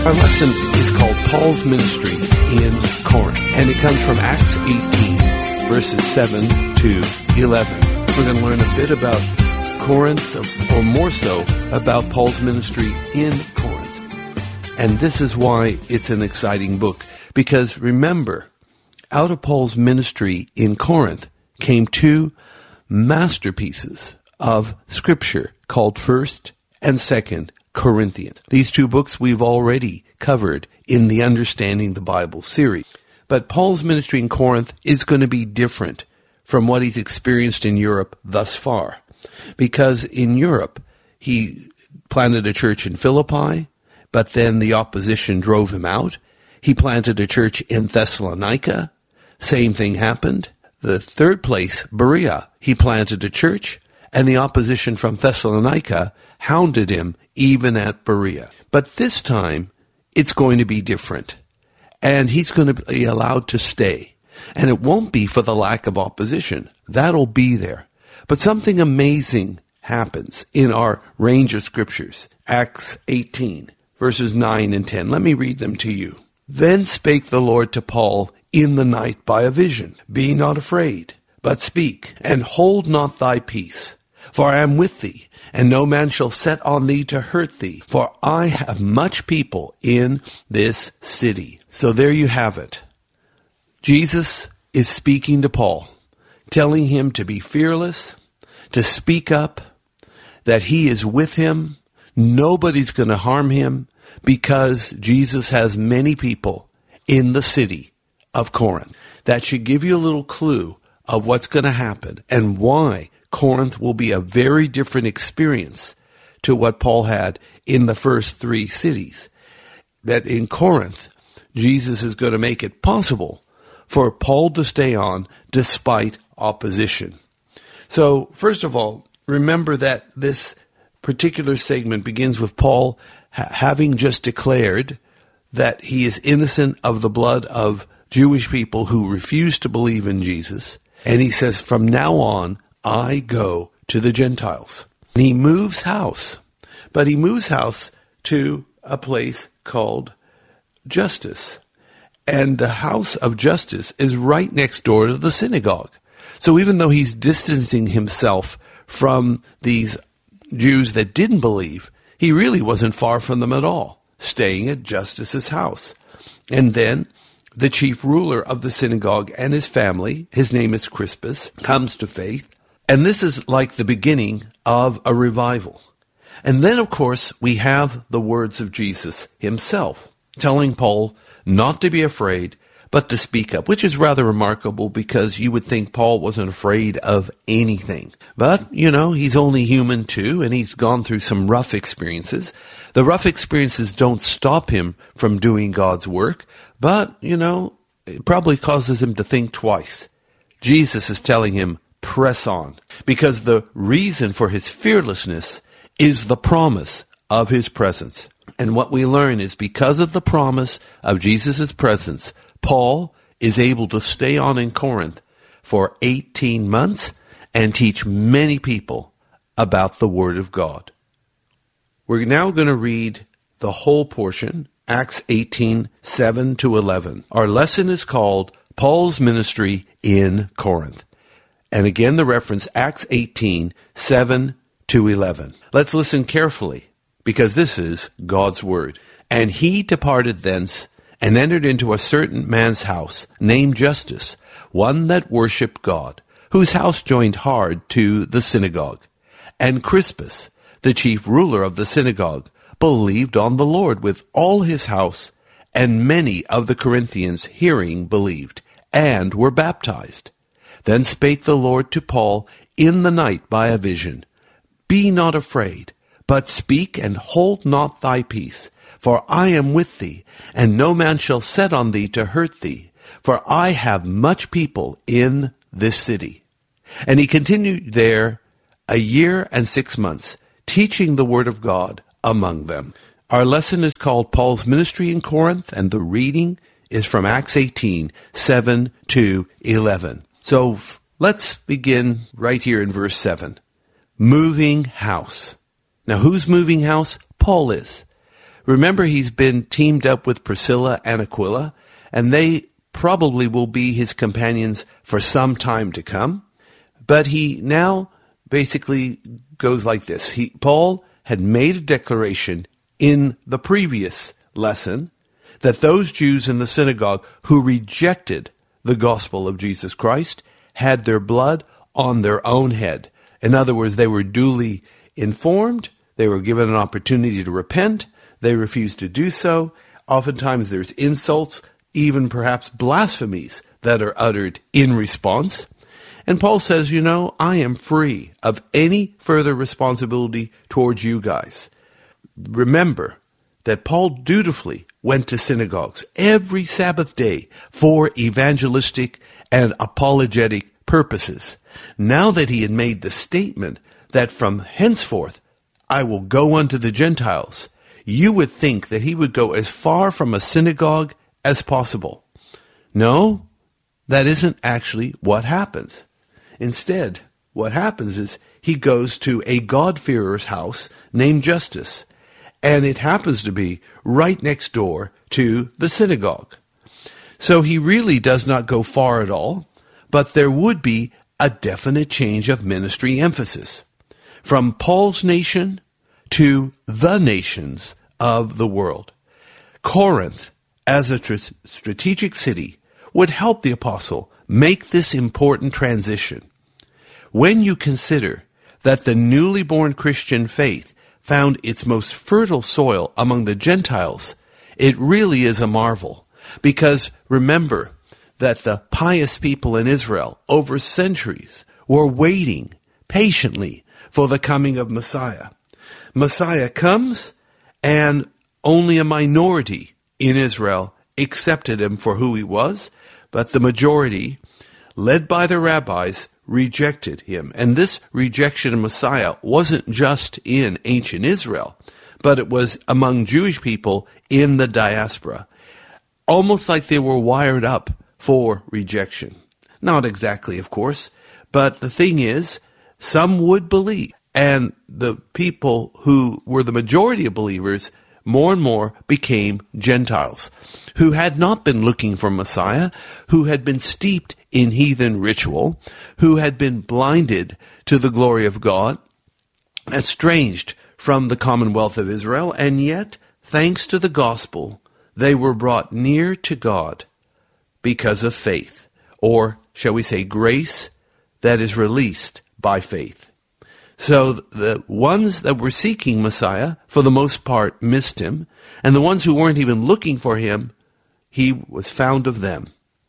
Our lesson is called Paul's Ministry in Corinth, and it comes from Acts 18, verses 7 to 11. We're going to learn a bit about Corinth, or more so, about Paul's ministry in Corinth. And this is why it's an exciting book, because remember, out of Paul's ministry in Corinth came two masterpieces of Scripture called 1st and 2nd Corinthians. These two books we've already covered in the Understanding the Bible series. But Paul's ministry in Corinth is going to be different from what he's experienced in Europe thus far. Because in Europe, he planted a church in Philippi, but then the opposition drove him out. He planted a church in Thessalonica. Same thing happened. The third place, Berea, he planted a church, and the opposition from Thessalonica hounded him even at Berea. But this time, it's going to be different. And he's going to be allowed to stay. And it won't be for the lack of opposition. That'll be there. But something amazing happens in our range of scriptures. Acts 18, verses 9 and 10. Let me read them to you. Then spake the Lord to Paul in the night by a vision. Be not afraid, but speak, and hold not thy peace. For I am with thee, and no man shall set on thee to hurt thee. For I have much people in this city. So there you have it. Jesus is speaking to Paul, telling him to be fearless, to speak up, that he is with him. Nobody's going to harm him because Jesus has many people in the city of Corinth. That should give you a little clue of what's going to happen and why Corinth will be a very different experience to what Paul had in the first three cities. That in Corinth, Jesus is going to make it possible for Paul to stay on despite opposition. So, first of all, remember that this particular segment begins with Paul having just declared that he is innocent of the blood of Jewish people who refuse to believe in Jesus. And he says, from now on, I go to the Gentiles. And he moves house. But he moves house to a place called Justus. And the house of Justus is right next door to the synagogue. So even though he's distancing himself from these Jews that didn't believe, he really wasn't far from them at all, staying at Justus's house. And then the chief ruler of the synagogue and his family, his name is Crispus, comes to faith. And this is like the beginning of a revival. And then, of course, we have the words of Jesus himself, telling Paul not to be afraid, but to speak up, which is rather remarkable because you would think Paul wasn't afraid of anything. But, he's only human too, and he's gone through some rough experiences. The rough experiences don't stop him from doing God's work, but, it probably causes him to think twice. Jesus is telling him, press on, because the reason for his fearlessness is the promise of his presence. And what we learn is because of the promise of Jesus' presence, Paul is able to stay on in Corinth for 18 months and teach many people about the Word of God. We're now going to read the whole portion, Acts 18, 7 to 11. Our lesson is called Paul's Ministry in Corinth. And again, the reference, Acts 18, 7 to 11. Let's listen carefully, because this is God's Word. And he departed thence, and entered into a certain man's house, named Justus, one that worshipped God, whose house joined hard to the synagogue. And Crispus, the chief ruler of the synagogue, believed on the Lord with all his house, and many of the Corinthians hearing believed, and were baptized. Then spake the Lord to Paul in the night by a vision, Be not afraid, but speak, and hold not thy peace. For I am with thee, and no man shall set on thee to hurt thee. For I have much people in this city. And he continued there 1 year and 6 months, teaching the word of God among them. Our lesson is called Paul's Ministry in Corinth, and the reading is from Acts 18, 7 to 11. So let's begin right here in verse 7. Moving house. Now who's moving house? Paul is. Remember, he's been teamed up with Priscilla and Aquila, and they probably will be his companions for some time to come. But he now basically goes like this. Paul had made a declaration in the previous lesson that those Jews in the synagogue who rejected the gospel of Jesus Christ had their blood on their own head. In other words, they were duly informed, they were given an opportunity to repent, they refused to do so. Oftentimes there's insults, even perhaps blasphemies that are uttered in response. And Paul says, I am free of any further responsibility towards you guys. Remember that Paul dutifully went to synagogues every Sabbath day for evangelistic and apologetic purposes. Now that he had made the statement that from henceforth I will go unto the Gentiles, you would think that he would go as far from a synagogue as possible. No, that isn't actually what happens. Instead, what happens is he goes to a God-fearer's house named Justus, and it happens to be right next door to the synagogue. So he really does not go far at all, but there would be a definite change of ministry emphasis from Paul's nation to the nations of the world. Corinth, as a strategic city, would help the apostle make this important transition. When you consider that the newly born Christian faith found its most fertile soil among the Gentiles, it really is a marvel. Because remember that the pious people in Israel over centuries were waiting patiently for the coming of Messiah. Messiah comes, and only a minority in Israel accepted him for who he was, but the majority, led by the rabbis, rejected him. And this rejection of Messiah wasn't just in ancient Israel, but it was among Jewish people in the diaspora. Almost like they were wired up for rejection. Not exactly, of course, but the thing is, some would believe. And the people who were the majority of believers more and more became Gentiles, who had not been looking for Messiah, who had been steeped in heathen ritual, who had been blinded to the glory of God, estranged from the commonwealth of Israel, and yet, thanks to the gospel, they were brought near to God because of faith, or shall we say grace that is released by faith. So the ones that were seeking Messiah, for the most part, missed him, and the ones who weren't even looking for him, he was found of them.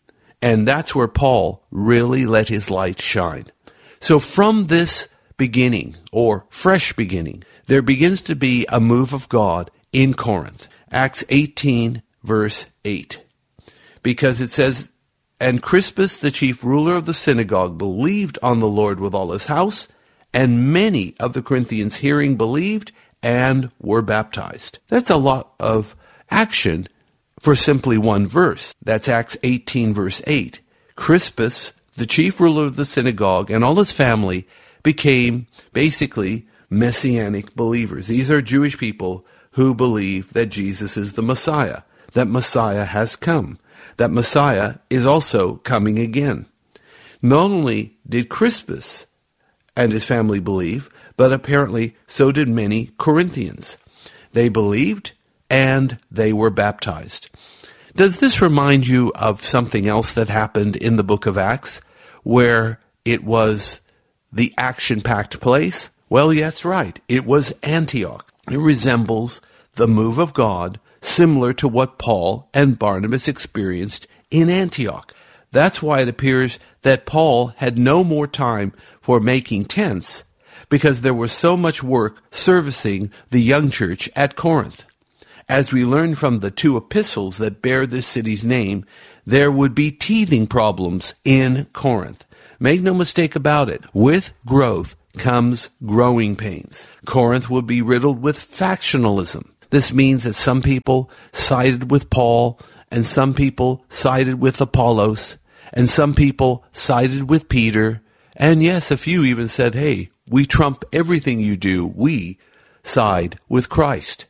And that's where Paul really let his light shine. So from this beginning, or fresh beginning, there begins to be a move of God in Corinth. Acts 18, verse 8. Because it says, "And Crispus, the chief ruler of the synagogue, believed on the Lord with all his house, and many of the Corinthians hearing believed and were baptized." That's a lot of action for simply one verse. That's Acts 18, verse 8. Crispus, the chief ruler of the synagogue, and all his family became basically messianic believers. These are Jewish people who believe that Jesus is the Messiah, that Messiah has come, that Messiah is also coming again. Not only did Crispus and his family believe, but apparently so did many Corinthians. They believed and they were baptized. Does this remind you of something else that happened in the book of Acts, where it was the action-packed place? Well, yes, right. It was Antioch. It resembles the move of God, similar to what Paul and Barnabas experienced in Antioch. That's why it appears that Paul had no more time for making tents, because there was so much work servicing the young church at Corinth. As we learn from the two epistles that bear this city's name, there would be teething problems in Corinth. Make no mistake about it. With growth comes growing pains. Corinth would be riddled with factionalism. This means that some people sided with Paul, and some people sided with Apollos, and some people sided with Peter, and yes, a few even said, hey, we trump everything you do. We side with Christ.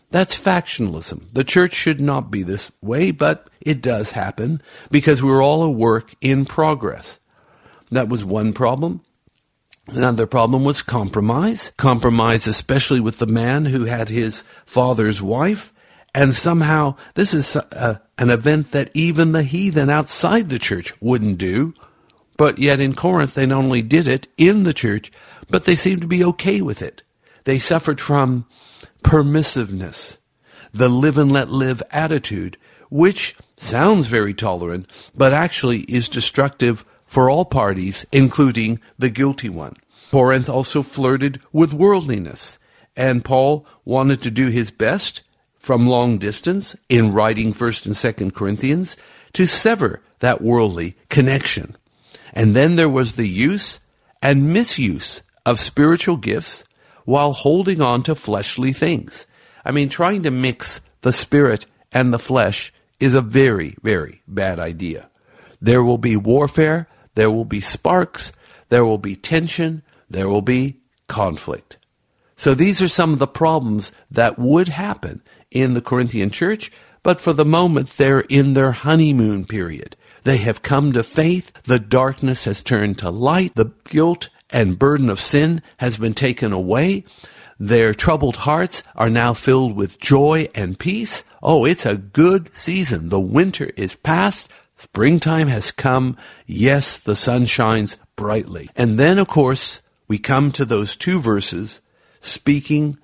That's factionalism. The church should not be this way, but it does happen because we're all a work in progress. That was one problem. Another problem was compromise. Compromise, especially with the man who had his father's wife. And somehow this is an event that even the heathen outside the church wouldn't do. But yet in Corinth, they not only did it in the church, but they seemed to be okay with it. They suffered from permissiveness, the live and let live attitude, which sounds very tolerant, but actually is destructive for all parties, including the guilty one. Corinth also flirted with worldliness, and Paul wanted to do his best from long distance in writing 1st and 2nd Corinthians to sever that worldly connection. And then there was the use and misuse of spiritual gifts while holding on to fleshly things. I mean, trying to mix the spirit and the flesh is a very, very bad idea. There will be warfare, there will be sparks, there will be tension, there will be conflict. So these are some of the problems that would happen in the Corinthian church, but for the moment they're in their honeymoon period. They have come to faith, the darkness has turned to light, the guilt and burden of sin has been taken away. Their troubled hearts are now filled with joy and peace. Oh, it's a good season. The winter is past. Springtime has come. Yes, the sun shines brightly. And then, of course, we come to those two verses speaking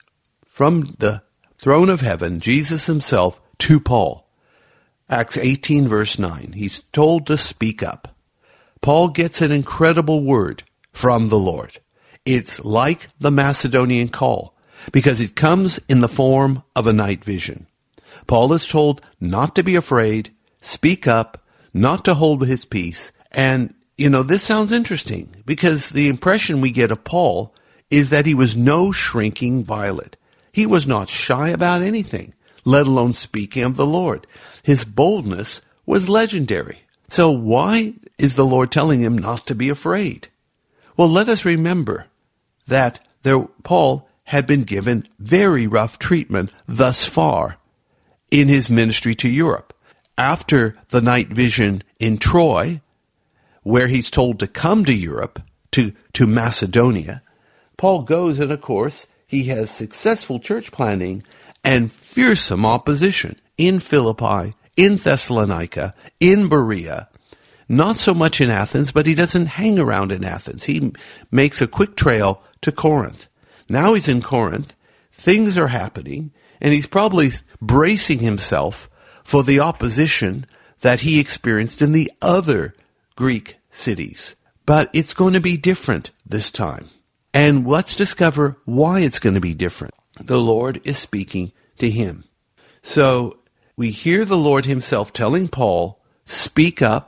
from the throne of heaven, Jesus himself to Paul. Acts 18, verse 9. He's told to speak up. Paul gets an incredible word from the Lord. It's like the Macedonian call because it comes in the form of a night vision. Paul is told not to be afraid, speak up, not to hold his peace. And, this sounds interesting because the impression we get of Paul is that he was no shrinking violet. He was not shy about anything, let alone speaking of the Lord. His boldness was legendary. So why is the Lord telling him not to be afraid? Well, let us remember that Paul had been given very rough treatment thus far in his ministry to Europe. After the night vision in Troy, where he's told to come to Europe, to Macedonia, Paul goes, and of course, he has successful church planting and fearsome opposition in Philippi, in Thessalonica, in Berea. Not so much in Athens, but he doesn't hang around in Athens. He makes a quick trail to Corinth. Now he's in Corinth, things are happening, and he's probably bracing himself for the opposition that he experienced in the other Greek cities. But it's going to be different this time. And let's discover why it's going to be different. The Lord is speaking to him. So we hear the Lord himself telling Paul, speak up,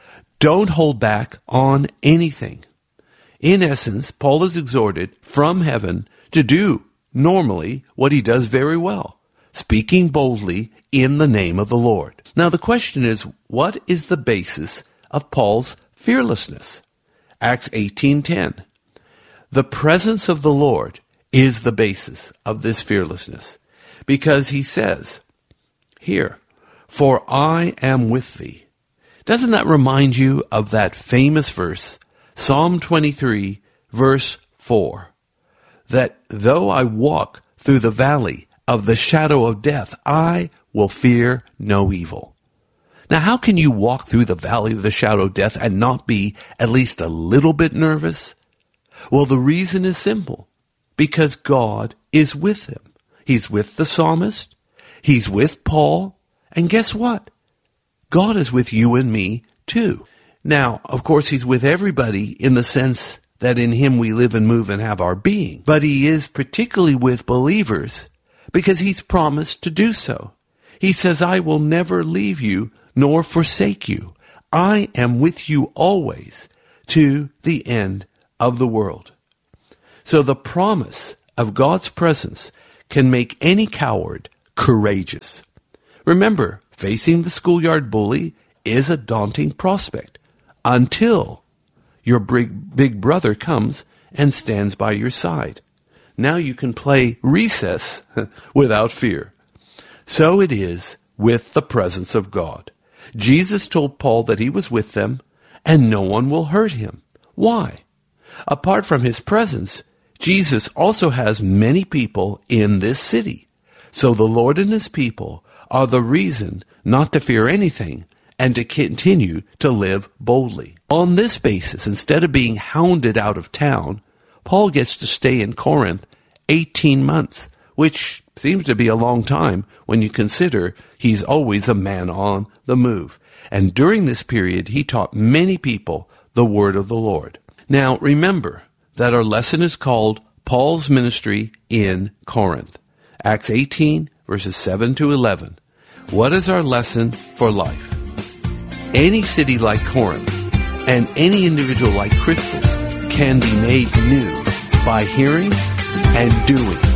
don't hold back on anything. In essence, Paul is exhorted from heaven to do normally what he does very well, speaking boldly in the name of the Lord. Now the question is, what is the basis of Paul's fearlessness? Acts 18:10. The presence of the Lord is the basis of this fearlessness, because he says here, for I am with thee. Doesn't that remind you of that famous verse, Psalm 23, verse 4, that though I walk through the valley of the shadow of death, I will fear no evil. Now, how can you walk through the valley of the shadow of death and not be at least a little bit nervous? Well, the reason is simple, because God is with him. He's with the psalmist. He's with Paul. And guess what? God is with you and me too. Now, of course, he's with everybody in the sense that in him we live and move and have our being. But he is particularly with believers because he's promised to do so. He says, I will never leave you nor forsake you. I am with you always to the end of the world. So the promise of God's presence can make any coward courageous. Remember, facing the schoolyard bully is a daunting prospect until your big brother comes and stands by your side. Now you can play recess without fear. So it is with the presence of God. Jesus told Paul that he was with them, and no one will hurt him. Why? Apart from his presence, Jesus also has many people in this city. So the Lord and his people are the reason not to fear anything and to continue to live boldly. On this basis, instead of being hounded out of town, Paul gets to stay in Corinth 18 months, which seems to be a long time when you consider he's always a man on the move. And during this period, he taught many people the word of the Lord. Now, remember that our lesson is called Paul's Ministry in Corinth. Acts 18, verses 7 to 11. What is our lesson for life? Any city like Corinth and any individual like Crispus can be made new by hearing and doing